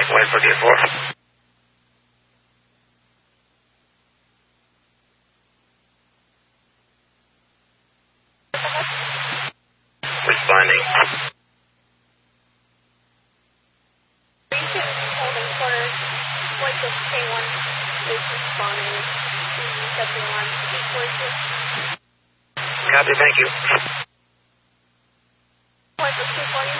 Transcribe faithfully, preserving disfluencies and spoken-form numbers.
Likewise, looking for. Responding. Holding quarters. Voice of K one is responding. Stepping on eight voices. Copy, thank you. Voice of two forty.